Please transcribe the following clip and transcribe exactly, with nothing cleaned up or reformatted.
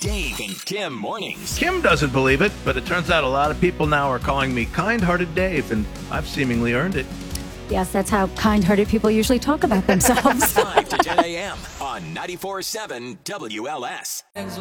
Dave and Tim mornings. Kim doesn't believe it, but it turns out a lot of people now are calling me Kind-Hearted Dave, and I've seemingly earned it. Yes, that's how kind-hearted people usually talk about themselves. five to ten a.m. on ninety-four point seven W L S.